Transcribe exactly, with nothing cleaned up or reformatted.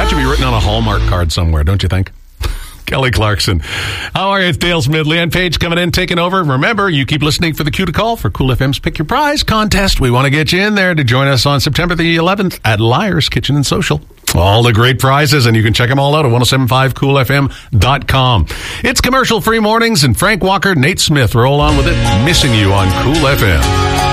That should be written on a Hallmark card somewhere, don't you think? Kelly Clarkson. How are you? It's Dale Smith. Leanne Page coming in, taking over. Remember, you keep listening for the cue to call for Cool F M's Pick Your Prize contest. We want to get you in there to join us on September the eleventh at Liar's Kitchen and Social. All the great prizes, and you can check them all out at ten seventy-five cool f m dot com. It's commercial-free mornings, and Frank Walker, Nate Smith roll on with it. Missing you on Cool F M.